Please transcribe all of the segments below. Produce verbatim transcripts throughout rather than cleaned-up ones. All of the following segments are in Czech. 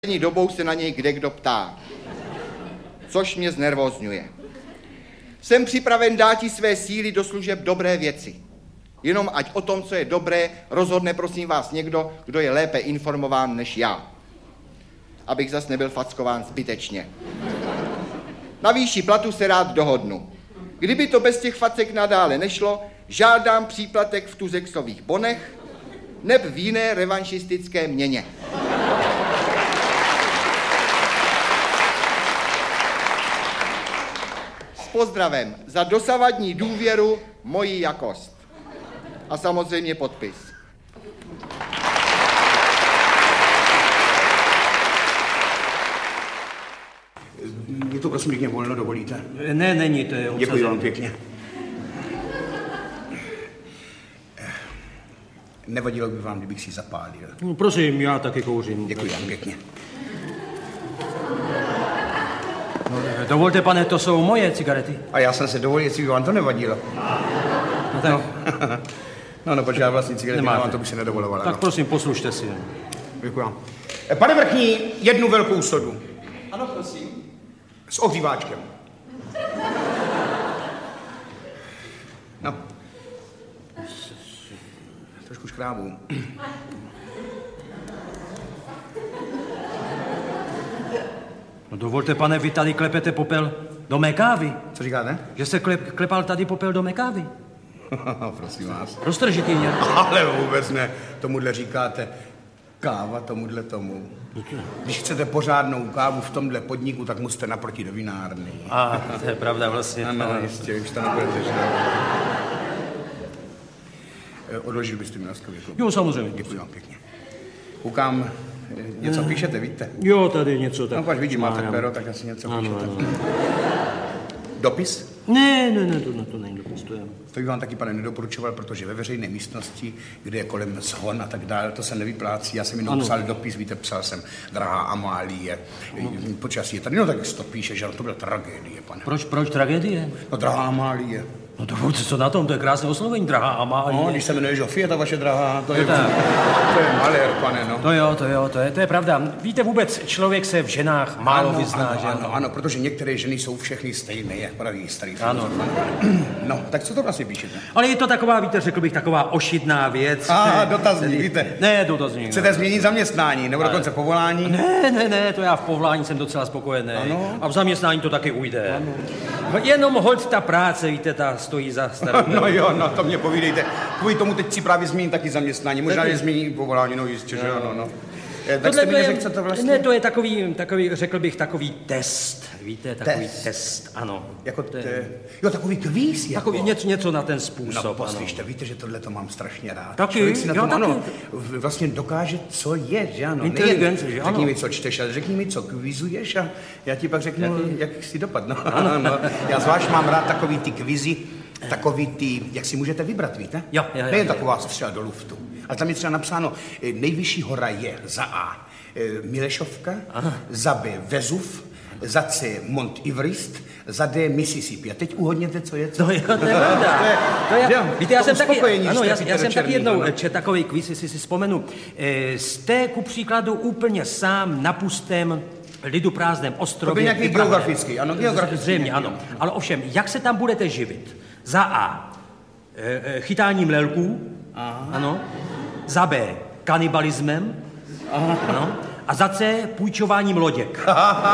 Poslední dobou se na něj kdekdo ptá, což mě znervózňuje. Jsem připraven dáti své síly do služeb dobré věci. Jenom ať o tom, co je dobré, rozhodne prosím vás někdo, kdo je lépe informován než já. Abych zas nebyl fackován zbytečně. Na výši platu se rád dohodnu. Kdyby to bez těch facek nadále nešlo, žádám příplatek v tuzexových bonech neb v jiné revanšistické měně. S pozdravem za dosavadní důvěru, moji jakost. A samozřejmě podpis. Je to prosím pěkně volno, dovolíte? Ne, není, to je obsazen. Děkuji vám pěkně. Nevadilo by vám, kdybych si zapálil. No, prosím, já taky kouřím. Děkuji vám pěkně. No, dovolte, pane, to jsou moje cigarety. A já jsem se dovolil, jestli by vám to nevadilo. No tak. No, no, no protože já vlastní cigarety Nemáte. nemám, to bych se nedovolovala. Tak no. prosím, poslušte si. Děkuji vám. Pane vrchní, jednu velkou sodu. Ano, prosím. S ohříváčkem. No. Trošku škrábu. No dovolte, pane, vy tady klepete popel do mé kávy. Co říkáte? Že se klep, klepal tady popel do mé kávy. Prosím vás. Roztržitý mě. Ale vůbec ne. Tomuhle říkáte káva tomuhle tomu. Když chcete pořádnou kávu v tomhle podniku, tak musíte naproti do vinárny. A to je pravda vlastně. Ano, jistě, už to nebudete, že? Odložil byste mi laskavě. Jo, samozřejmě. Děkuji vám pěkně. Koukám, něco píšete, víte? Jo, tady něco tak. No, pač vidím, máte Ano. pero, tak asi něco Ano, píšete. ano. Dopis? Ne, ne, ne, to, ne, to není dopis, to je. To bych vám taky, pane, nedoporučoval, protože ve veřejné místnosti, kde je kolem zhon a tak dále, to se nevyplácí. Já jsem jenom Ano. psal dopis, víte, psal jsem, drahá Amálie, no. Počasí je tady, no tak to píše, že to byla tragédie, pane. Proč, proč tragédie? No, drahá Amálie. No dovolte, co na tom, to je krásné oslovení, drahá Amálie. No, když se jmenuje Žofie, ta vaše drahá, to je, tak. to je malér, pane, no. To jo, to jo, to je, to je pravda. Víte, vůbec člověk se v ženách málo ano, vyzná, ano, že? ano, ano, protože některé ženy jsou všechny stejné, jak praví starý Ano. filozof. No, tak co to vlastně píšete? Ale je to taková, víte, řekl bych, taková ošidná věc. A, dotazník, víte. Ne, dotazník. Chcete změnit zaměstnání, nebo dokonce povolání? Ne, ne, ne, to já v povolání jsem docela spokojený. Ano. A v zaměstnání to taky ujde. Ano. Jenom hoď ta práce, víte, ta stojí za starou. No jo, no to mě povídejte. Kvůli tomu teď si právě změním taky zaměstnání. Možná je změní povolání, no jistě, že ano, no. Eh, Tak jste mi neřekl, co to vlastně? Ne, to je takový, takový, řekl bych, takový test. Víte, takový Test. test, ano. Jako To je- te... Jo, takový kvíz, jako. Takový něco, něco na ten způsob, No, ano. poslyšte, víte, že tohle to mám strašně rád. Taky? Člověk si na Já tom, taky. ano, v- vlastně dokáže, co je, že ano. Inteligence, Nejen že ano. Řekni mi, co čteš, ale řekni mi, co kvizuješ a já ti pak řeknu, jak si dopadne. No, ano, no. Já zvlášť mám rád takový ty kvizy, takový ty, jak si můžete vybrat, víte? Jo, jo, jo, Nejen jo. taková střela do luftu. A tam je třeba napsáno, eh, nejvyšší hora je za A eh, Milešovka, Aha. za B Vezuv, za C Mont Everest, za D Mississippi. A teď uhodněte, co je co. No jo, to je pravda. To je- To je, že jo, víte, já to jsem taky, uspokojení, ano, že já, trefíte já do jsem taky černých, jednou ano. četl takový quiz, jestli si vzpomenu. Eh, Jste ku příkladu úplně sám na pustém lidu prázdném ostrově. To by nějaký vypraven. geografický, ano, geografický. Zřejmě, ano. Ale ovšem, jak se tam budete živit? Za A. eh, eh, Chytáním lelků. Aha. Ano. Za B. Kanibalismem. Ano. A za C. Půjčováním loděk.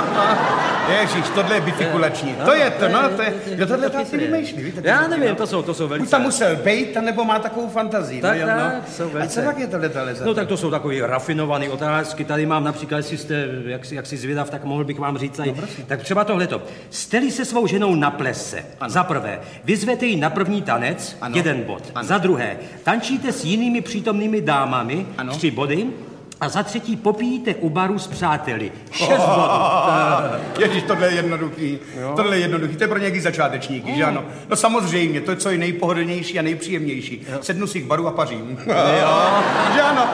Ježíš, tohle je bifikulační. To je to, no, to je, jo, tohle to asi vymýšlí, víte? Já tohle, nevím, no. to jsou, to jsou velice... Buď tam musel bejt, nebo má takovou fantazii. Tak, no, tak, no. jsou A velice- co tak je tohle tohle za No to? tak to jsou takový rafinovaný otázky. Tady mám například, jestli jste jak, si- jak si zvědav, tak mohl bych vám říct. No, tak třeba tohleto. Jste-li se svou ženou na plese, Ano. za prvé, vyzvete ji na první tanec, Ano. jeden bod. Ano. Za druhé, tančíte s jinými přítomnými dámami, Ano. tři body. A za třetí, popíjíte u baru s přáteli, šest bodů. Ježíš, tohle je jednoduchý. Tohle je jednoduchý. To je pro nějaký začátečníky, že ano? No samozřejmě, to je co je nejpohodlnější a nejpříjemnější. Sednu si k baru a pařím. Že ano?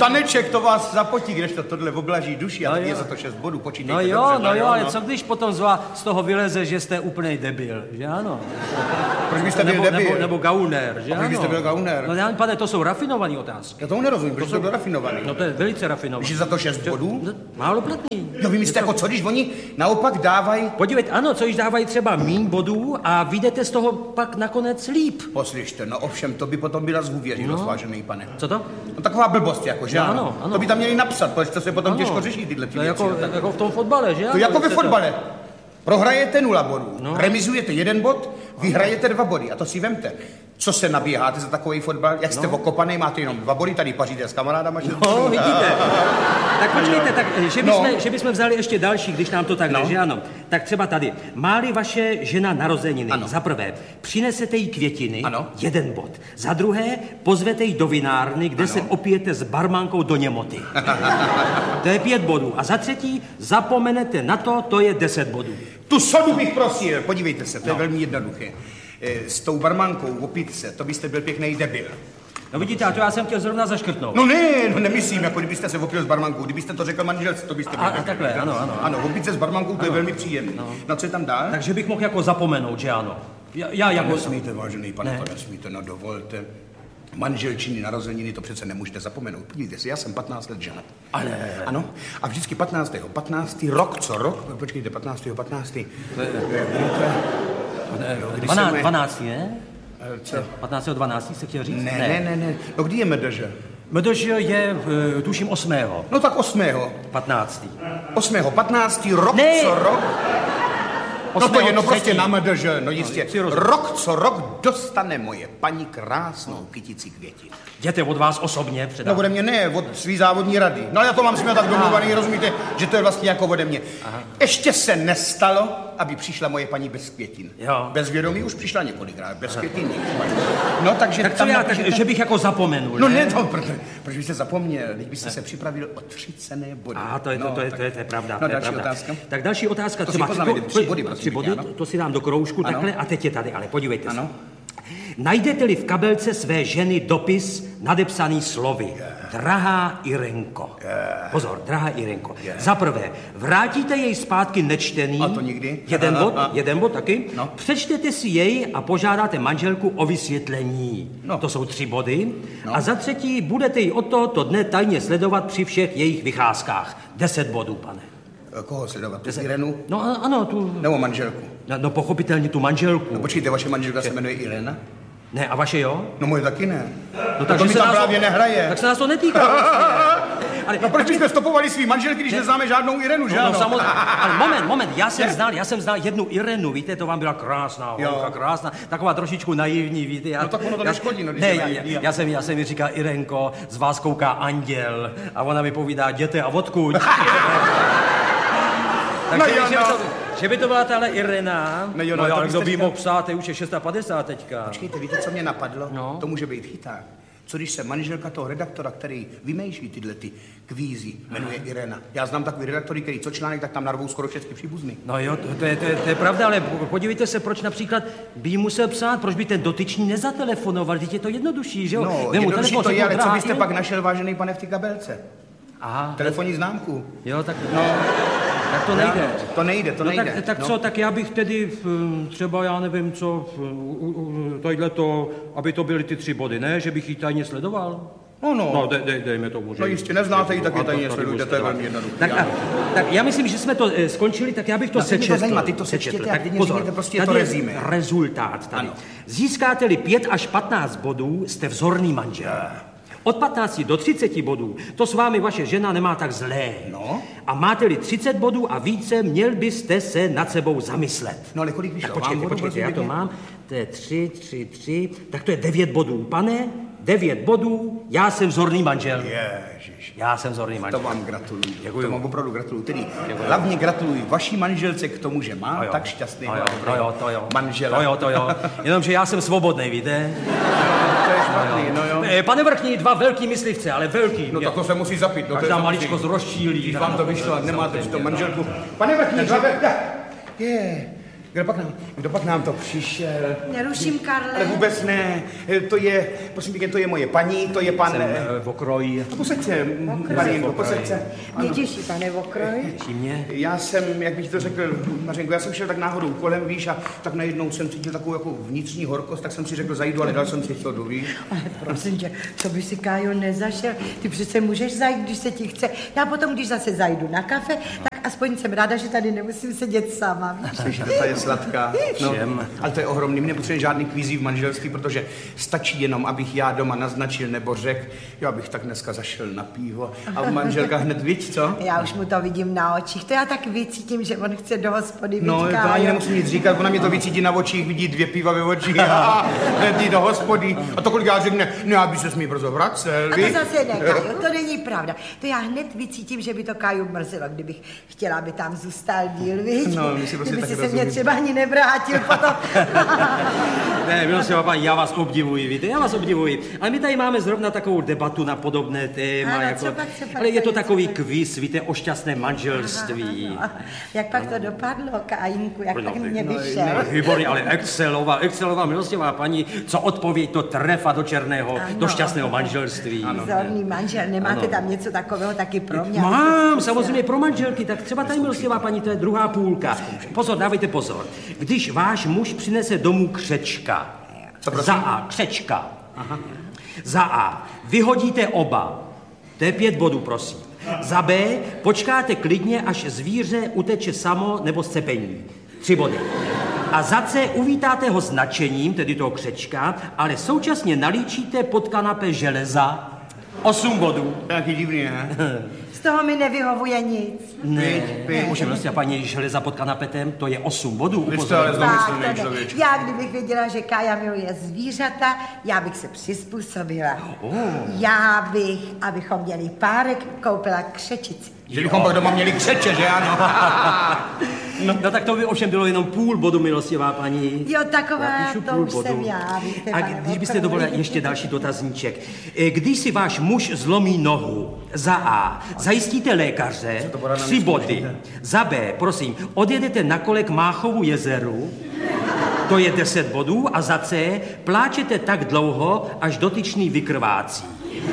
taneček, to vás zapotí, kdežto tohle oblaží duši a No tak jo. je za to šest bodů, počítejte No jo, dobře. no jo, ale co když potom z vás z toho vyleze, že jste úplnej debil, že ano? Proč byste byl Nebo, debil? nebo, nebo gauner, že A proč ano? byste byl gauner? No já, pane, to jsou rafinované otázky. Já tomu nerozumím, proč to byl rafinovaný? No to je velice rafinované. Když je za to šest bodů? No, málo platný. No vy myslíte, jako co, když oni naopak dávají... Podívejte, ano, co když dávají třeba míň bodů a vyjdete z toho pak nakonec líp. Poslyšte, no ovšem, to by potom byla zhůvěřilost, No. vážený pane. Co to? No taková blbost, jako, že No, ano? ano, ano. To by tam měli napsat, protože to se potom Ano. těžko řeší tyhle ty To věci. jako, no, tak. jako v tom fotbale, že? To ano, jako ve jste fotbale. Prohrajete nula bodů, No. remizujete jeden bod, vyhrajete dva body a to si vemte. Co se nabíháte za takový fotbal? Jak jste No. okopaný, máte jenom dva body, tady paříte s kamarádama. Že... No, vidíte. Tak počkejte, tak, že, bychom, No. že bychom vzali ještě další, když nám to tak jde, No. že ano. Tak třeba tady. Má-li vaše žena narozeniny, Ano. za prvé, přinesete jí květiny, Ano. jeden bod. Za druhé, pozvete jí do vinárny, kde Ano. se opijete s barmankou do němoty. To je pět bodů. A za třetí, zapomenete na to, to je deset bodů. Tu sodu bych prosil, podívejte se, to je velmi jednoduché. E, S tou barmankou opít se, to byste byl pěkný debil. No vidíte, a to já jsem chtěl zrovna zaškrtnout. No ne, no nemyslím, jako kdybyste se opil s barmankou, kdybyste to řekl manželce, to byste byl A- a debil. takhle, ano, ano. Ano, opít se s barmankou, to je velmi příjemné. No. Na co je tam dál? Takže bych mohl jako zapomenout, že ano. Já, já To jako... nesmíte, vážený pane, Ne. to nesmíte, no dovolte. Manželčiny, narozeniny, to přece nemůžete zapomenout. Podívejte si, já jsem patnáct let ženat. Ale... Ano, a vždycky patnáctého patnáctého rok co rok, počkejte, patnáctého patnáctého To je... Kdy dvanáct, se moje- dvanáctý, ne? Co? patnáctého dvanáctého se chtěl říct? Ne, ne, ne, ne, no kdy je medeže? Mdž je, eh, tuším, osmého. No tak osmého. patnáctý. Osmého patnáctého rok Ne. co rok. No to Osmého je, no prostě třetí. na medeže, no jistě. si rozumím. Rok co rok dostane moje paní krásnou kytici květin. Jděte od vás osobně No předat. ode mě ne, od svý závodní rady. No ale já to mám s nimi tak domluvaný, rozumíte, že to je vlastně jako ode mě. Aha. Ještě se nestalo, aby přišla moje paní bez květin. Jo. Bez vědomí už přišla několikrát, bez květin. No takže Tak co tam já, tak, napíšete- že bych jako zapomenul, No ne, to, proč, proč byste zapomněl, když byste se připravil o tři cenné body. A to je, to, No, to, je, tak- to, je, to je pravda. No to je další pravda. otázka. Tak další otázka. To si třeba poznamenejte, tři body, prosím tři body, pěkně, ano. to si dám do kroužku Ano. takhle a teď je tady, ale podívejte Ano. se. Najdete-li v kabelce své ženy dopis nadepsaný slovy Drahá Irenko. Pozor, drahá Irenko. Za prvé, vrátíte jej zpátky nečtený. A to nikdy? Jeden bod, jeden bod taky. No. Přečtete si jej a požádáte manželku o vysvětlení. No. To jsou tři body. No. A za třetí, budete ji od tohoto dne tajně sledovat při všech jejich vycházkách. Deset bodů, pane. Koho sledovat? Tu Irenu? No a- ano, tu... Nebo manželku? No, no pochopitelně tu manželku. No počkejte, vaše manželka se jmenuje Irena? Ne, a vaše jo? No moje taky ne. No, to mi se tam nás právě nehraje. Tak se nás to netýká. Vlastně. Ale, No proč bychom stopovali svý manželky, když neznáme žádnou Irenu, že No, no, ano? samozřejmě. Ale moment, moment, já jsem znal, já jsem znal jednu Irenu, víte, to vám byla krásná holka, Jo. krásná, taková trošičku naivní, víte. Já, No tak ono to já, neškodí, no, když ne, je já, naivní. já, já, jsem, já jsem mi říkal, Irenko, z vás kouká anděl a ona mi povídá, jděte a odkud. No Takže, jo, že, by no. to, že by to byla tahle Irena, No jo, no, no, to ale byste kdo by říkal- mohl psát, je už je padesát šest teďka. Počkejte, víte, co mě napadlo? No. To může být chyták. Co když se manželka toho redaktora, který vymýšlí tyhle ty kvízy, jmenuje Irena. Já znám takový redaktory, který co článek, tak tam narvou skoro všechny příbuzný. No jo, to, to, je, to, je, to je pravda, ale podívejte se, proč například by jí musel psát, proč by ten dotyčný nezatelefonoval, teď je to jednodušší, že jo? No, Vemu jednodušší telefon, to je, řeknu, ale co "Drahá byste Irenko." pak našel, vážený pane, v té kabelce? Aha, Telefonní známku. jo, tak, No, tak to nejde. to nejde, to No nejde. tak, tak no. co, tak já bych tedy hm, třeba, já nevím co, tadyhle to, aby to byly ty tři body, ne? Že bych ji tajně sledoval? No, no. No, dej, dej, dejme tomu, že... No jistě, neznáte ji, tak je A to- tajně to sledujte, budu to je sledovat. velmi jednoduché. Tak, a, tak já myslím, že jsme to eh, skončili, tak já bych to No, teď mě to sečetl. zajímá, ty to sečtěte a Tak teď mě pozor, řekněte prostě tady to je rezime. rezultát tady. Ano. Získáte-li pět až patnáct bodů, jste vzorný manžel. Od patnácti do třiceti bodů, to s vámi vaše žena nemá tak zlé. No. A máte-li třicet bodů a více, měl byste se nad sebou zamyslet. No ale kolik vyšlo? Tak počkejte, Vám bodů, počkejte, prosím, já to pěkně? mám. To je tři, tři, tři, tak to je devět bodů. Pane, devět bodů, já jsem vzorný manžel. Ježiš, Já jsem vzorný to manžel. vám gratuluju. Děkuju. To vám opravdu gratuluju. Tedy hlavně gratuluji vaší manželce k tomu, že má No jo. tak šťastný No jo, no jo, to jo. manžela. To jo, to jo. Jenomže já jsem svobodný, víte? To je špatný, no jo. Eh, Pane vrchní, dva velký myslivce, ale velký. No tak to se musí zapít. No, to je Každá samozřejmě. maličkost rozčílí. Když vám to vyšlo a nemáte přitom manželku. Pane vrchní, dva ve- Je, Kdo pak nám, kdo pak nám to přišel? Neruším, Karle. Ale vůbec ne. To je, prosím pěkně, to je moje paní, to je pan... Jsem v okroji. Posaď se, Marienko, posaď se. Mě těší, pane Vokroj. Těší mě. Já jsem, jak bych to řekl, Mařenko, já jsem šel tak náhodou kolem, víš, a tak najednou jsem cítil takovou jako vnitřní horkost, tak jsem si řekl, zajdu, ale dal jsem si sodu, víš. Ale prosím tě, to by si, Kájo, nezašel. Ty přece můžeš zajít, když se ti chce. Já potom, když zase zajdu na kafe, tak aspoň jsem ráda, že tady nemusím sedět sama. Slyš, ta je sladká. No, ale to je ohromný. My nepotřebujeme žádný kvízí v manželství, protože stačí jenom, abych já doma naznačil nebo řekl, já bych tak dneska zašel na pivo. A manželka hned víc, co? Já už mu to vidím na očích. To já tak vycítím, že on chce do hospody. No, to ani nemusím nic říkat, ona mě to vycítí na očích, vidí dvě piva ve očích a hned jít do hospody. A to kolikrát řekne, ne, aby ses mi brzo vracel. A to zase ne, Kájo, to není pravda. To já hned vycítím, že by to Káju mrzelo, kdybych chtěla, aby tam zůstal díl, víš? No, my si prostě kdyby tak si se rozumím. mě třeba ani nevrátil potom. Ne, milostivá paní, já vás obdivuji, víte, já vás obdivuji. Ale my tady máme zrovna takovou debatu na podobné téma. Ano, jako, co pak, co pak, ale je to co takový pak? kvíz, víte, o šťastném manželství. Aha, aha. Jak pak to dopadlo, Kájinku, jak No, pak mě no, vyšel? no, výborně, ale excelová, excelová milostivá paní, co odpověď, to trefa do černého, Ano. do šťastného manželství. Vzorný manžel, nemáte Ano. tam něco takového taky pro mě? Mám, samozřejmě pro manželky, tak třeba tady milostivá paní, to je druhá půlka. Pozor, dávejte pozor. Když váš muž přinese domů křečka, za A, křečka. Aha. Za A, vyhodíte oba. To je pět bodů, prosím. Za B, počkáte klidně, až zvíře uteče samo nebo scepení. Tři body. A za C, uvítáte ho značením, tedy toho křečka, ale současně nalíčíte pod kanapé železa. Osm bodů. Taky divný, ne? Z toho mi nevyhovuje nic. Ne, už prostě paní železa pod kanapetem, to je osm bodů. Víš to, ale Tak, zlomyslný to ne. člověk. Já, kdybych věděla, že Kája miluje zvířata, já bych se přizpůsobila. Oh. Já bych, abychom měli párek, koupila křečici. Že bychom pak doma měli křeče, že ano? No, no tak to by ovšem bylo jenom půl bodu, milostivá paní. Jo, taková, Já píšu to půl už bodu. jsem já, víte, A pane když byste Vokroj. dovolila ještě další dotazníček. E, Když si váš muž zlomí nohu, za A, zajistíte lékaře, tři body. Za B, prosím, odjedete na kole k Máchovu jezeru, to je deset bodů. A za C, pláčete tak dlouho, až dotyčný vykrvácí.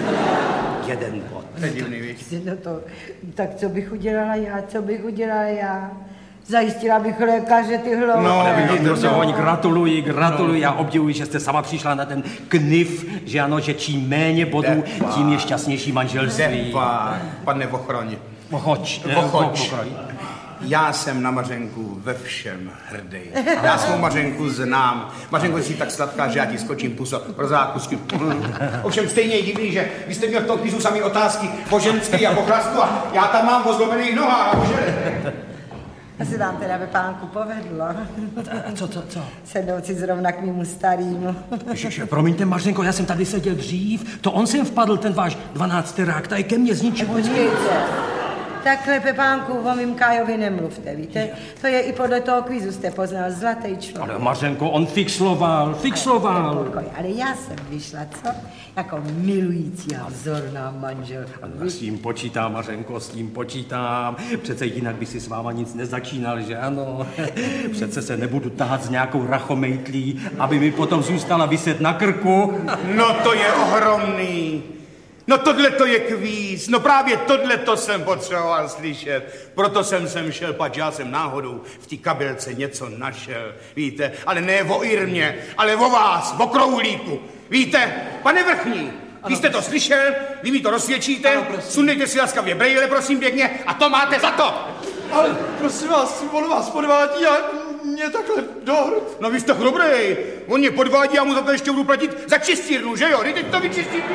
Jeden bod. To je divný, víš? No to, tak co bych udělala já, co bych udělala já? Zajistila bych lékaře ty hlavy. No, No, prosím, oni gratuluji, gratuluji, já obdivuji, že jste sama přišla na ten kniv, že ano, že čím méně bodů, tím je šťastnější manželství. Depa, pane Vochroň. Vochoč. ne, Vochoč. Vochoč. Já jsem na Mařenku ve všem hrdý. Já svou Mařenku znám. Mařenko, jsi tak sladká, že já ti skočím puso pro zákusky. Ovšem stejně je divný, že vy jste měl v tom kvízu samý otázky o ženský a o chlastu a já tam mám o zlomených nohách. a o žene. A se vám teda ve pánku povedlo. Co, co, co? Sednout si zrovna k mému starýmu. Ježiš, promiňte, Mařenko, já jsem tady seděl dřív, to on sem vpadl, ten váš dvanácterák, tady ke mně z ničeho. Počkejte. Takhle, Pepánku, o mým Kájovi nemluvte, víte? To je i podle toho kvízu, jste poznal, zlatý člověk. Ale Mařenko, on fixloval, fixloval. Pokoj, ale já jsem vyšla, co? Jako milující a vzorná manželka. Já s tím počítám, Mařenko, s tím počítám. Přece jinak by si s váma nic nezačínal, že ano? Přece se nebudu tahat s nějakou rachomejtlí, aby mi potom zůstala viset na krku. No to je ohromný. No tohle to je kvíz, no právě tohle to jsem potřeboval slyšet. Proto jsem sem šel, pač já jsem náhodou v té kabelce něco našel, víte, ale ne o Irmě, ale o vás, o Kroulíku. Víte, pane Vrchní, vy jste to slyšel, vy mi to rozsvědčíte, sundejte si laskavě brejle, prosím pěkně, a to máte za to. Ale prosím vás, on vás podvádí a mě takhle dohrt. No vy jste chrobrej, on mě podvádí a mu za to ještě budu platit za čistírnu, že jo? Teď to vyčistírnu.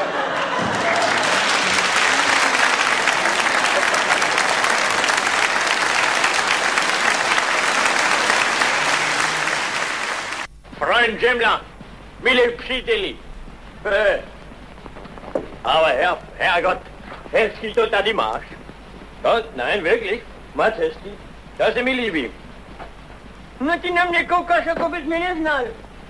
Freund Jemla, milí příteli. Eh. Aber Herr, Herrgott, hezký to tady máš. To, nein, wirklich, moc hezký. To se mi líbí. No ty na mě koukáš, jako bys mě neznal.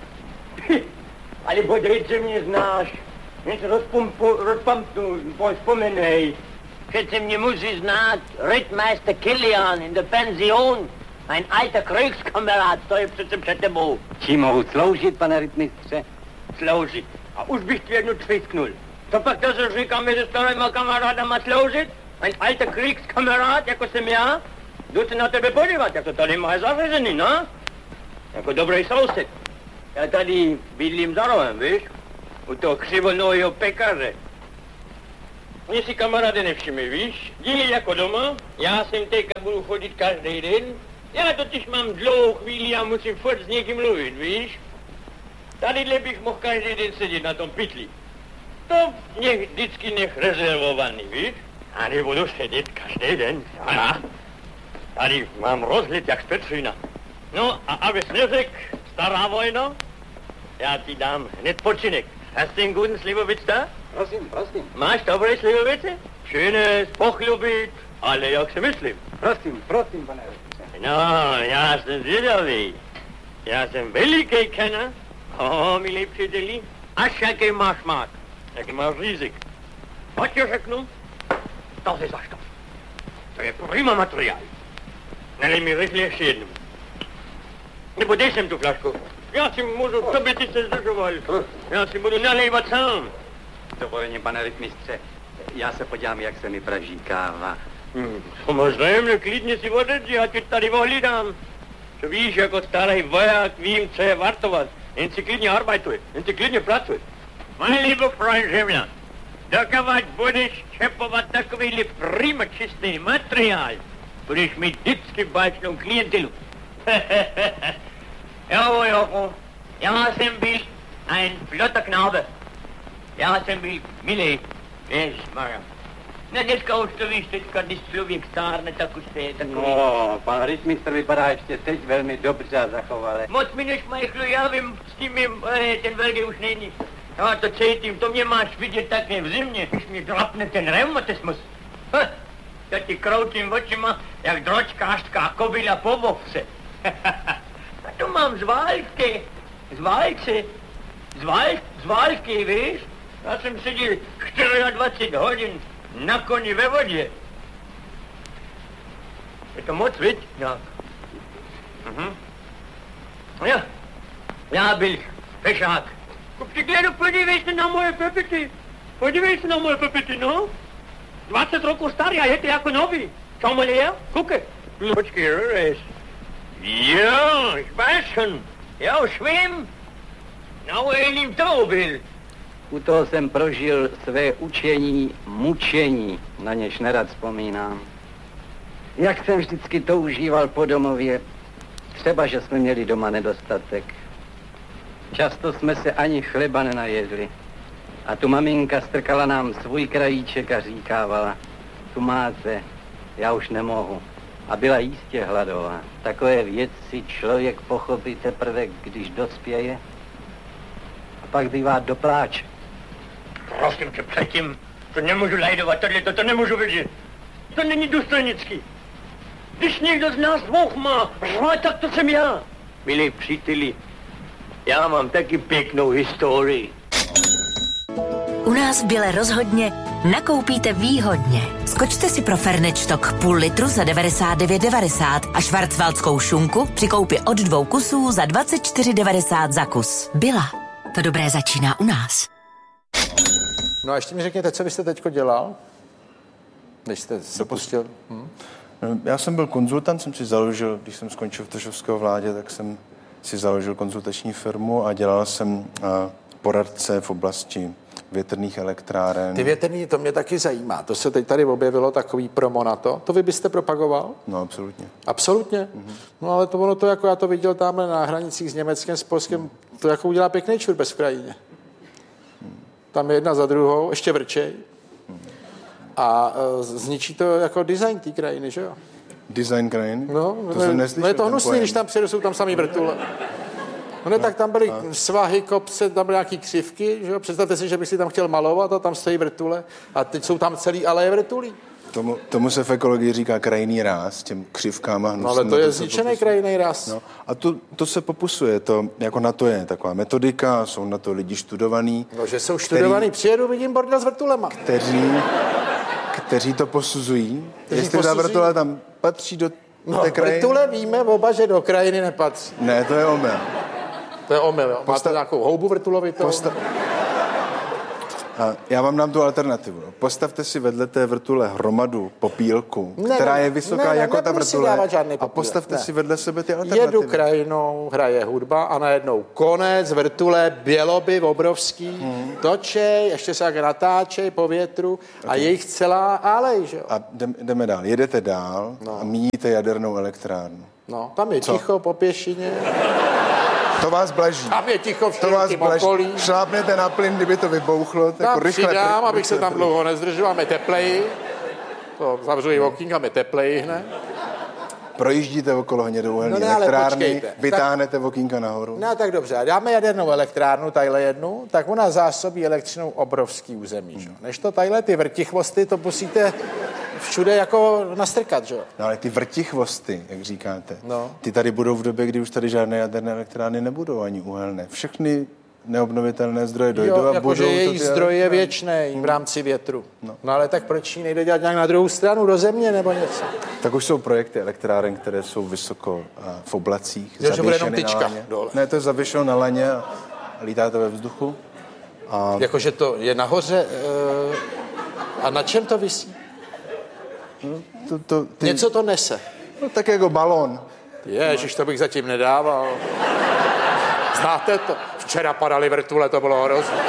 Ale bodejt, že mě znáš. Něco rozpumpu, rozpampu, vzpomenej. Přece mě musí znát Rittmeister Kilian in der Pension. Ein alter Kriegskamerad, to je přece před tebou. Čím mohu sloužit, pane rytmistře? Sloužit. A už bych tě jednu tvisknul. To pak to se říká mezi starýma kamarádama sloužit? Ein alter Kriegskamerad, jako jsem já? Jdu se na tebe podívat, jak to tady máš zařazený, no? Jako dobrý soused. Já tady bydlím za rohem, víš? U toho křivonohého pekaře. Mě si kamaráde nevšimli, víš? Díly jako doma, já sem teďka budu chodit každý den. Já totiž mám dlouhou chvíli a musím furt s někým mluvit, víš? Tadyhle bych mohl každý den sedět na tom pytli. To nech vždycky nech rezervovaný, víš? A nebudu sedět každý den, aha. Tady mám rozhled jak z Petřína. No a abys neřekl, stará vojno, já ti dám hned počinek. Hast du den guten Slivovitz da? Prosím, prosím. Máš dobré Slivovice? Schönes, pochlubit, ale jak si myslím. Prosím, prosím, pane rytmistře. No, já jsem zvědavý. Já jsem veliký kenner. O, milí příteli, až jaký máš mák, jaký máš řízik. Pojď ti řeknu, to je za štof. To je prima materiál. Nalej mi rychle ještě jednu. Nebo dej sem tu flašku. Já si můžu, co by ty se zdržoval. Já si budu nalévat sám. Dovoleně, pane rytmistře, já se podívám, jak se mi praží káva. Hmm, samozřejmě, klidně si odejdi, já ti tady ohlídám. To víš, jako starý voják, vím, co je vartovat. Jen si klidně arbajtuj, jen si klidně pracuj. Mein lieber Freund Žemla, dokovat budeš čepovat takovýhle prima čistý materiál, budeš mít vždycky báčnou klientelu. Jo, jo, já jsem byl ein flotter Knabe. Já jsem byl milý, ježmarja. No dneska už to víš, teďka, když člověk stárne, tak už to je takový. No, pan rytmistr vypadá ještě teď velmi dobře a zachovale. Moc mi nešmajchlu, já vím, s tím mým, eh, ten velký už není. Já to cítím, to mě máš vidět také v zimě, když mi drapne ten reumatismus. Ha, já ti kroutím očima, jak dročkářská kobila po bovce. A to mám z války, z války, z války, z války, víš? Já jsem seděl dvacet čtyři hodin na koni ve vodě. Je to moc, viď? No. Mhm. Já, já byl pešák. Kupříkladu, podívej se na moje pepity. Podívej se na moje pepity, no. dvacet roků starý a je to jako nový. Schau mal her, gucke. Počkej, Röres. Jo, ich weiß schon. Já už vím. Na uhelím to byl. U toho jsem prožil své učení, mučení, na něž nerad vzpomínám. Jak jsem vždycky toužíval po domově, třeba, že jsme měli doma nedostatek. Často jsme se ani chleba nenajedli. A tu maminka strkala nám svůj krajíček a říkávala, tu máte, já už nemohu. A byla jistě hladová. Takové věci člověk pochopí teprve, když dospěje. A pak bývá do pláče. Prosím tě, předtím, to nemůžu lajdovat, tohle to, to nemůžu vidět. To není důstojnický. Když někdo z nás dvou má řvat, tak to jsem já. Milí příteli, já mám taky pěknou historii. U nás v Bile rozhodně nakoupíte výhodně. Skočte si pro Fernečtok půl litru za devadesát devět devadesát a švarcvaldskou šunku při koupi od dvou kusů za dvacet čtyři devadesát za kus. Bila. To dobré začíná u nás. No a ještě mi řekněte, co byste teďko dělal, když jste se pustil? Hm? Já jsem byl konzultant, jsem si založil, když jsem skončil v Tošovského vládě, tak jsem si založil konzultační firmu a dělal jsem poradce v oblasti větrných elektráren. Ty větrný, to mě taky zajímá. To se teď tady objevilo, takový promo na to. To vy byste propagoval? No, absolutně. Absolutně? Mm-hmm. No ale to ono to, jako já to viděl tamhle na hranicích s Německem, s Polskem, to jako udělá pěkný čurbes v krajině. Mm. Tam je jedna za druhou, ještě vrčej. Mm. A uh, zničí to jako design té krajiny, že jo? Design krajiny? No, to ne, jsem neslyšel. No je to hnusný, když tam přijedu, jsou tam samý vrtule. No ne, tak tam byly a... svahy, kopce, tam byly nějaký křivky, že jo? Představte si, že bych si tam chtěl malovat a tam stojí vrtule a teď jsou tam celý aleje vrtulí. Tomu, tomu se v ekologii říká krajinný ráz, těm křivkám a hnusným. No ale to je zničený krajinný ráz. No, a to, to se popusuje, to, jako na to je taková metodika, jsou na to lidi studovaní. No, že jsou studovaní, přijedu, vidím bordel s vrtulema. Kteří, kteří to posuzují, kteří jestli ta vrtule tam patří do No, vrtule víme oba, že do krajiny nepatří. Ne, to je omyl. To je omyl, jo. Máte Postav... nějakou houbu vrtulovitou? Postav... A já vám dám tu alternativu. Postavte si vedle té vrtule hromadu popílku, ne, která je vysoká ne, jako ne, ta vrtule. A postavte ne. si vedle sebe ty alternativy. Jedu krajinou, hraje hudba a najednou konec, vrtule, běloby obrovský, hmm. točej, ještě se jak natáčej po větru okay. a je jich celá alej, že jo. A jdeme dál. Jedete dál no. a míjíte jadernou elektrárnu. No, tam je Co? ticho po pěšině. To vás blaží. Tam je ticho v to vás blaží. okolí. Šlápnete na plyn, kdyby to vybouchlo. Tam jako rychle, přidám, rychle, abych se tam rychle, dlouho nezdržoval, máme tepleji. To zavřuji okýnka, máme tepleji hned. Projíždíte okolo hnědouhelné no, elektrárny, vytáhnete tak, okýnka nahoru. No tak dobře, dáme jadernou elektrárnu, tadyhle jednu, tak ona zásobí elektřinou obrovský území. Hmm. Že? Než to tadyhle, ty vrtichvosty, to musíte všude jako nastrkat, že jo? No ale ty vrtichvosty, jak říkáte, no. ty tady budou v době, kdy už tady žádné jaderné elektrárny nebudou, ani uhelné. Všechny neobnovitelné zdroje dojdou jo, a jako budou... že jejich zdroj je věčný hmm. v rámci větru. No. no ale tak proč ji nejde dělat nějak na druhou stranu, do země nebo něco? Tak už jsou projekty elektráren, které jsou vysoko a v oblacích. Jo, že bude jenom tyčka dole. Ne, to je zavěšeno na laně a lítá to ve vzduchu. A... Jakože to je nahoře uh, a na čem to visí? No, to, to, ty... Něco to nese. No tak jako balón. Ježiš, to bych zatím nedával. Znáte to? Včera padaly vrtule, to bylo hrozné.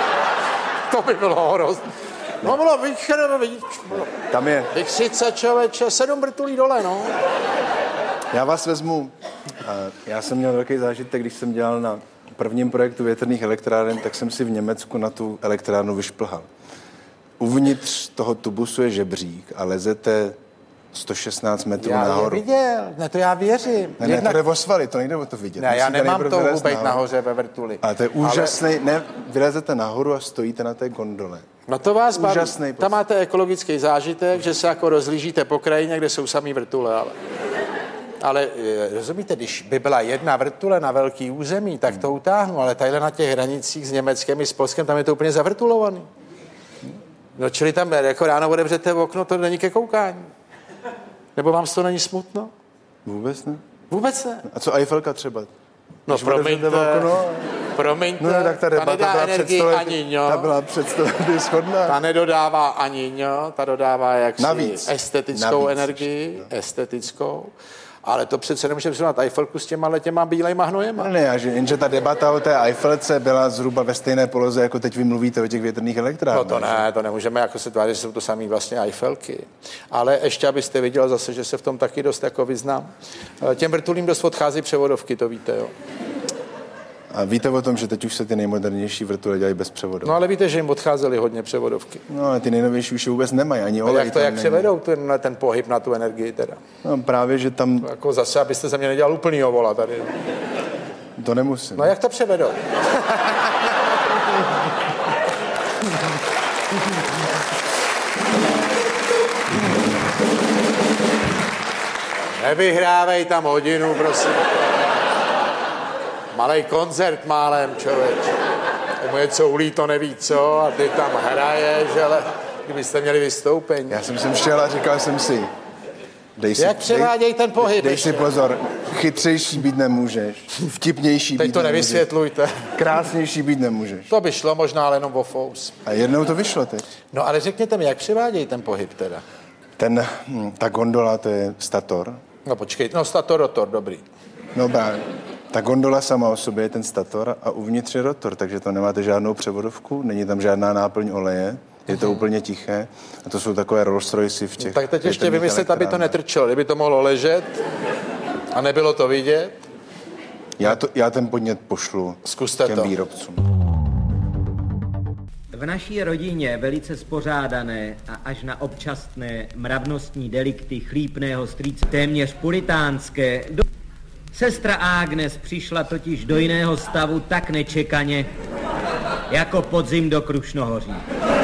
To by bylo hrozné. No bylo vychrno, tam je. Vychřice, člověče, sedm vrtulí dole, no. Já vás vezmu. Já jsem měl velký zážitek, když jsem dělal na prvním projektu větrných elektráren, tak jsem si v Německu na tu elektrárnu vyšplhal. Uvnitř toho tubusu je žebřík a lezete sto šestnáct metrů já nahoru. Já viděl, ne, to já věřím. Ne, ne, to jde o svaly, to nejde o to vidět. Ne, já musíte nemám touhu být nahoru. nahoře ve vrtuli. Ale to je úžasný, ale... ne, vylezete nahoru a stojíte na té gondole. No to vás baví. Úžasný. Tam máte ekologický zážitek, že se jako rozlížíte po krajině, kde jsou samý vrtule, ale... Ale rozumíte, když by byla jedna vrtule na velký území, tak to utáhnu, ale tadyhle na těch hranicích s Německem i s Polskem, tam je to úplně zavrtulovaný. No čili tam jako ráno otevřete okno, to není ke koukání. Nebo vám z toho není smutno? Vůbec ne. Vůbec ne. A co Eiffelka třeba? No Když promiňte, okno, promiňte, no, tak ta, ta nedá byla energii ani ňo. Ta byla představit shodná. Ta nedodává ani ňo, ta dodává jaksi navíc. estetickou navíc. energii, no. estetickou. Ale to přece nemůžeme srovnat Eiffelku s těma těma bílejma hnojema. Ne, ne, jenže ta debata o té Eiffelce byla zhruba ve stejné poloze, jako teď vy mluvíte o těch větrných elektrárnách. No to ne, to nemůžeme jako se tvářit, že jsou to samý vlastně Eiffelky. Ale ještě, abyste viděl zase, že se v tom taky dost jako vyznám. Těm vrtulím dost odchází převodovky, to víte, jo. A víte o tom, že teď už se ty nejmodernější vrtule dělají bez převodovky? No ale víte, že jim odcházely hodně převodovky. No ale ty nejnovější už je vůbec nemají, ani olej. A jak to, jak převedou ten, ten pohyb na tu energii teda? No právě, že tam... To jako zase, abyste se mě nedělal úplnýho vola tady. To nemusím. No jak to převedou? Nevyhrávej tam hodinu, prosím. Malej koncert málem, člověč. Mu něco ulí, to neví co, a ty tam hraješ, ale kdybyste měli vystoupení. Já jsem sem šel a říkal jsem si, dej si, jak převáděj ten pohyb? Dej, dej si pozor, chytřejší být nemůžeš, vtipnější teď být to nemůžeš. Nevysvětlujte. Krásnější být nemůžeš. To by šlo možná, ale jenom o fous. A jednou to vyšlo teď. No ale řekněte mi, jak převáděj ten pohyb teda? Ten, ta gondola, to je stator. No počkejte, no stator, rotor, dobrý. No právě. Ta gondola sama o sobě je ten stator a uvnitř je rotor, takže to nemáte žádnou převodovku, není tam žádná náplň oleje, je to úplně tiché a to jsou takové Rolls Royce v těch... No, tak teď ještě vymyslet, aby to netrčelo, kdyby to mohlo ležet a nebylo to vidět. Já, to, já ten podnět pošlu Zkuste těm to. výrobcům. V naší rodině velice spořádané a až na občasné mravnostní delikty chlípného strýce téměř puritánské... Do... Sestra Agnes přišla totiž do jiného stavu tak nečekaně, jako podzim do Krušnohoří.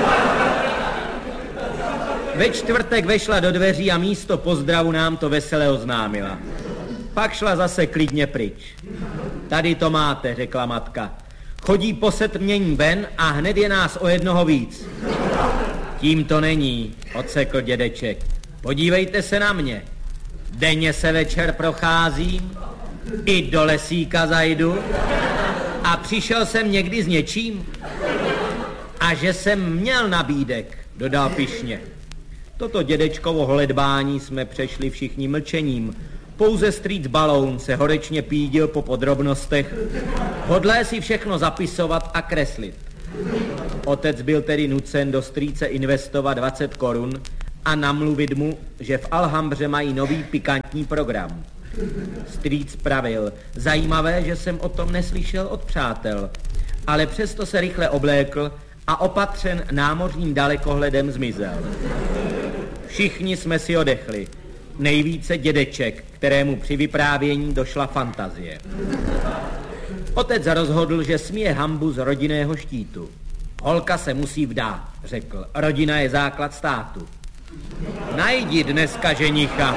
Ve čtvrtek vešla do dveří a místo pozdravu nám to vesele oznámila. Pak šla zase klidně pryč. Tady to máte, řekla matka. Chodí po setmění ven a hned je nás o jednoho víc. Tím to není, odsekl dědeček. Podívejte se na mě. Denně se večer procházím, i do lesíka zajdu a přišel jsem někdy s něčím. A že jsem měl nabídek, dodal pyšně. Toto dědečkovo holedbání jsme přešli všichni mlčením. Pouze strýc Baloun se horečně pídil po podrobnostech, hodlé si všechno zapisovat a kreslit. Otec byl tedy nucen do strýce investovat dvacet korun a namluvit mu, že v Alhambře mají nový pikantní program. Strýc pravil, zajímavé, že jsem o tom neslyšel od přátel, ale přesto se rychle oblékl a opatřen námořním dalekohledem zmizel. Všichni jsme si odechli, nejvíce dědeček, kterému při vyprávění došla fantazie. Otec rozhodl, že smije hanbu z rodinného štítu. Holka se musí vdát, řekl, rodina je základ státu. Najdi dneska ženicha.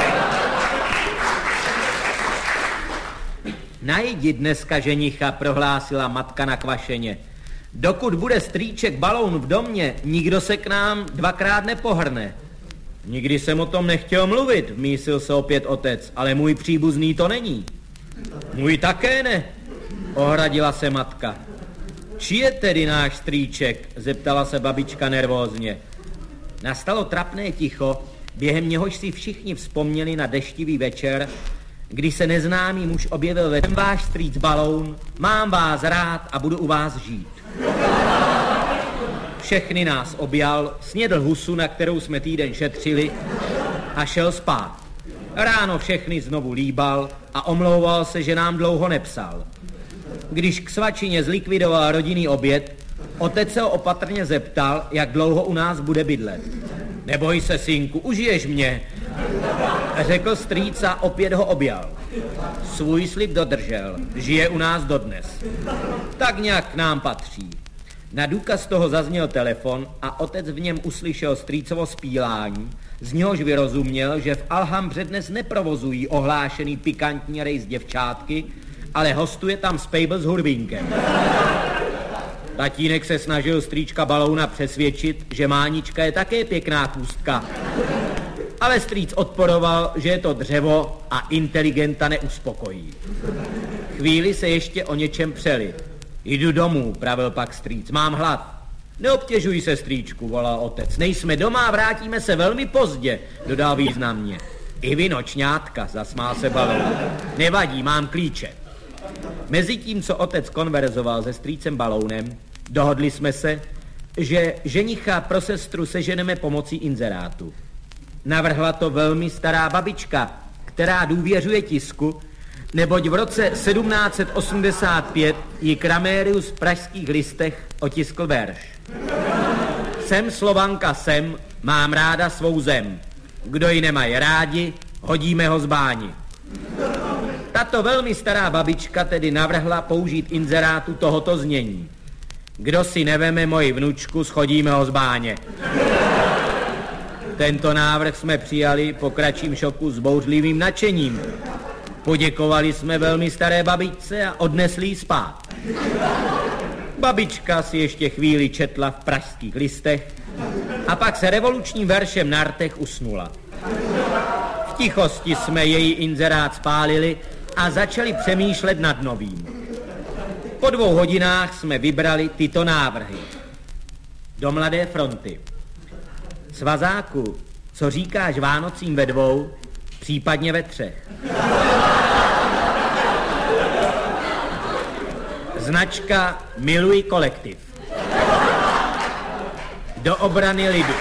Najdi dneska ženicha, prohlásila matka nakvašeně. Dokud bude strýček Baloun v domě, nikdo se k nám dvakrát nepohrne. Nikdy jsem o tom nechtěl mluvit, vmísil se opět otec, ale můj příbuzný to není. Můj také ne, ohradila se matka. Či je tedy náš strýček, zeptala se babička nervózně. Nastalo trapné ticho, během něhož si všichni vzpomněli na deštivý večer, kdy se neznámý muž objevil ve váš strýc Baloun, mám vás rád a budu u vás žít. Všechny nás objal, snědl husu, na kterou jsme týden šetřili, a šel spát. Ráno všechny znovu líbal a omlouval se, že nám dlouho nepsal. Když k svačině zlikvidoval rodinný oběd, otec se ho opatrně zeptal, jak dlouho u nás bude bydlet. Neboj se, synku, užiješ mě, řekl strýc a opět ho objal. Svůj slib dodržel, žije u nás dodnes. Tak nějak k nám patří. Na důkaz toho zazněl telefon a otec v něm uslyšel strýcovo spílání, z něhož vyrozuměl, že v Alhambře dnes neprovozují ohlášený pikantní rejs děvčátky, ale hostuje tam spejbl s hurvínkem. Tatínek se snažil strýčka Balouna přesvědčit, že Mánička je také pěkná kůstka. Ale strýc odporoval, že je to dřevo a inteligenta neuspokojí. Chvíli se ještě o něčem přeli. Jdu domů, pravil pak strýc, mám hlad. Neobtěžuj se, strýčku, volal otec. Nejsme doma, vrátíme se velmi pozdě, dodal významně. I vy, nočňátka, zasmál se Baloun. Nevadí, mám klíče. Mezitím, co otec konverzoval se strýcem Balounem, dohodli jsme se, že ženicha pro sestru seženeme pomocí inzerátu. Navrhla to velmi stará babička, která důvěřuje tisku, neboť v roce sedmnáct set osmdesát pět ji Kramérius v pražských listech otiskl verš. Jsem Slovanka, jsem, mám ráda svou zem. Kdo ji nemají rádi, hodíme ho z báni. Tato velmi stará babička tedy navrhla použít inzerátu tohoto znění. Kdo si neveme moji vnučku, schodíme ho z báně. Tento návrh jsme přijali po kratším šoku s bouřlivým nadšením. Poděkovali jsme velmi staré babičce a odnesli ji spát. Babička si ještě chvíli četla v pražských listech a pak se revolučním veršem na rtech usnula. V tichosti jsme její inzerát spálili a začali přemýšlet nad novým. Po dvou hodinách jsme vybrali tyto návrhy. Do Mladé fronty. Svazáku, co říkáš Vánocím ve dvou, případně ve třech. Značka Miluji kolektiv. Do obrany lidu.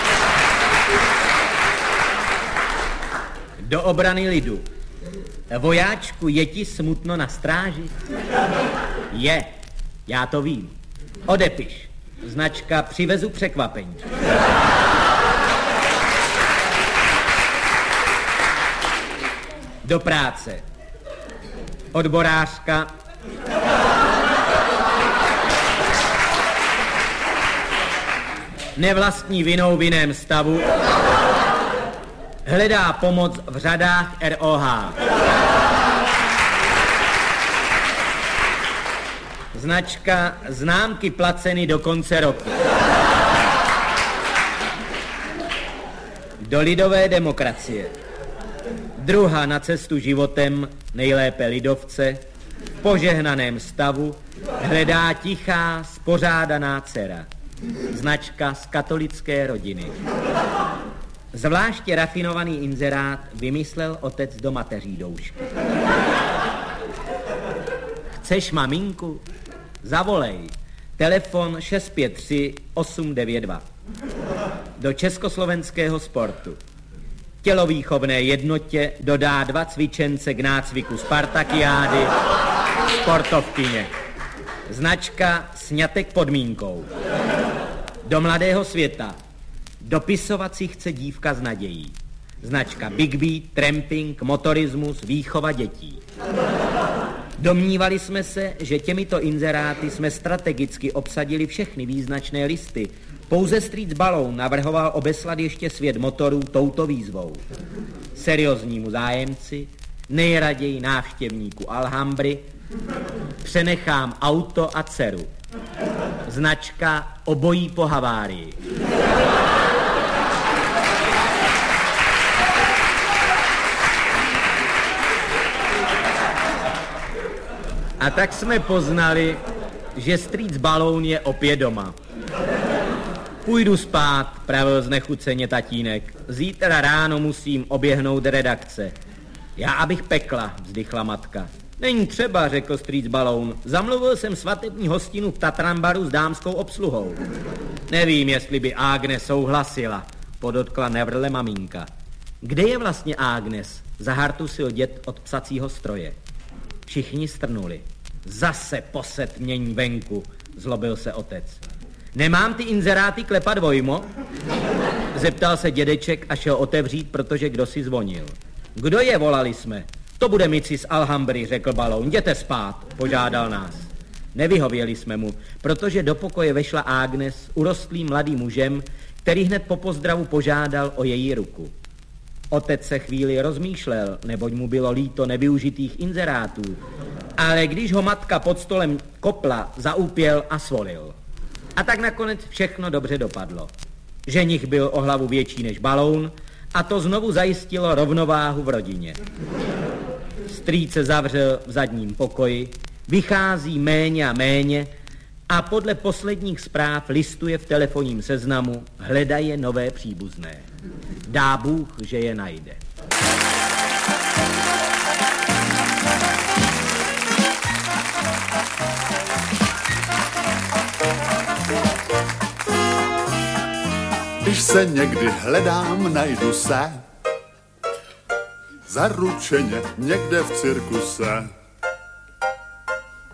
Do obrany lidu. Vojáčku, je ti smutno na stráži? Je, já to vím. Odepiš. Značka Přivezu překvapení. Do práce. Odborářka. Nevlastní vinou v jiném stavu. Hledá pomoc v řadách R O H. Značka Známky placeny do konce roku. Do lidové demokracie. Druha na cestu životem, nejlépe lidovce, v požehnaném stavu, hledá tichá, spořádaná dcera. Značka z katolické rodiny. Zvláště rafinovaný inzerát vymyslel otec do mateří doušky. Chceš maminku? Zavolej. Telefon šest pět tři osm devět dva. Do československého sportu. Tělovýchovné jednotě dodá dva cvičence k nácviku Spartakiády sportovkyně. Značka sňatek podmínkou. Do mladého světa. Dopisovat si chce dívka s nadějí. Značka Big Beat, tramping, motorismus, výchova dětí. Domnívali jsme se, že těmito inzeráty jsme strategicky obsadili všechny význačné listy. Pouze Street Balloon navrhoval obeslat ještě svět motorů touto výzvou. Serióznímu zájemci, nejraději návštěvníku Alhambry, přenechám auto a dceru. Značka obojí po havárii. A tak jsme poznali, že Street Balloon je opět doma. Půjdu spát, pravil znechuceně tatínek. Zítra ráno musím oběhnout redakce. Já abych pekla, vzdychla matka. Není třeba, řekl Street Balloon. Zamluvil jsem svatební hostinu v Tatranbaru s dámskou obsluhou. Nevím, jestli by Agnes souhlasila, podotkla nevrle maminka. Kde je vlastně Agnes? Zahartusil děd od psacího stroje. Všichni strnuli. Zase posetmění venku, zlobil se otec. Nemám ty inzeráty klepat dvojmo? Zeptal se dědeček a šel otevřít, protože kdo si zvonil. Kdo je, volali jsme. To bude Mici z Alhambry, řekl Balloun. Jděte spát, požádal nás. Nevyhověli jsme mu, protože do pokoje vešla Agnes s urostlým mladým mužem, který hned po pozdravu požádal o její ruku. Otec se chvíli rozmýšlel, neboť mu bylo líto nevyužitých inzerátů, ale když ho matka pod stolem kopla, zaúpěl a svolil. A tak nakonec všechno dobře dopadlo. Ženich byl o hlavu větší než Balloun a to znovu zajistilo rovnováhu v rodině. Strýc se zavřel v zadním pokoji, vychází méně a méně a podle posledních zpráv listuje v telefonním seznamu, hledaje nové příbuzné. Dá Bůh, že je najde. Když se někdy hledám, najdu se zaručeně někde v cirkuse.